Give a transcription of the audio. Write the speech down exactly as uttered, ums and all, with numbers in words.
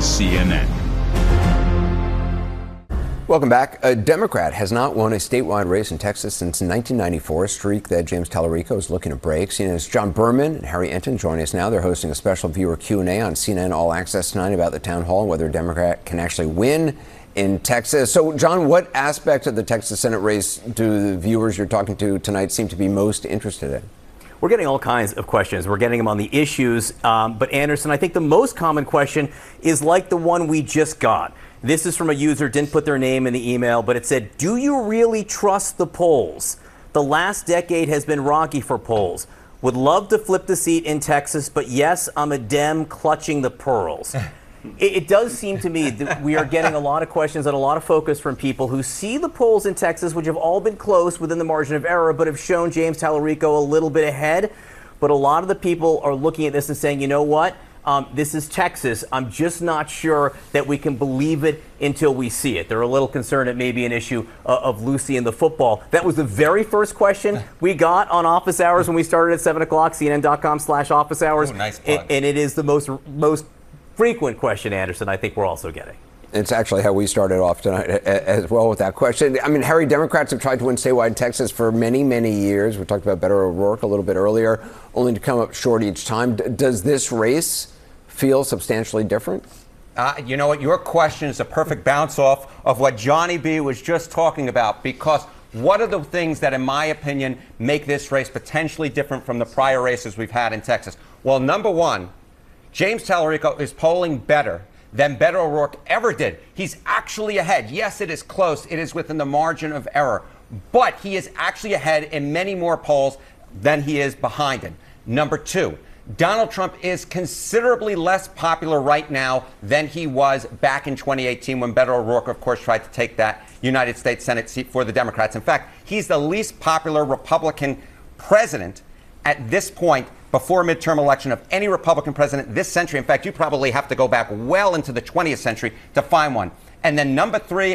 is C N N. Welcome back. A Democrat has not won a statewide race in Texas since nineteen ninety-four, a streak that James Tallarico is looking to break. C N N's John Berman and Harry Enton joining us now. They're hosting a special viewer Q and A on C N N All Access tonight about the town hall and whether a Democrat can actually win in Texas. So, John, what aspect of the Texas Senate race do the viewers you're talking to tonight seem to be most interested in? We're getting all kinds of questions. We're getting them on the issues. Um, but, Anderson, I think the most common question is like the one we just got. This is from a user, didn't put their name in the email, but it said, do you really trust the polls? The last decade has been rocky for polls. Would love to flip the seat in Texas, but yes, I'm a Dem clutching the pearls. It, it does seem to me that we are getting a lot of questions and a lot of focus from people who see the polls in Texas, which have all been close within the margin of error, but have shown James Tallarico a little bit ahead. But a lot of the people are looking at this and saying, you know what? Um, this is Texas. I'm just not sure that we can believe it until we see it. They're a little concerned it may be an issue uh, of Lucy and the football. That was the very first question we got on office hours when we started at seven o'clock, C N N dot com slash office hours. Ooh, nice plug. And, and it is the most most frequent question, Anderson, I think we're also getting. It's actually how we started off tonight as well with that question. I mean, Harry, Democrats have tried to win statewide in Texas for many, many years. We talked about Beto O'Rourke a little bit earlier, only to come up short each time. D- does this race feel substantially different? Uh, you know what? Your question is a perfect bounce off of what Johnny B was just talking about, because what are the things that, in my opinion, make this race potentially different from the prior races we've had in Texas? Well, number one, James Tallarico is polling better than Beto O'Rourke ever did. He's actually ahead. Yes, it is close. It is within the margin of error. But he is actually ahead in many more polls than he is behind him. Number two, Donald Trump is considerably less popular right now than he was back in twenty eighteen when Beto O'Rourke, of course, tried to take that United States Senate seat for the Democrats. In fact, he's the least popular Republican president at this point before midterm election of any Republican president this century. In fact, you probably have to go back well into the twentieth century to find one. And then number three,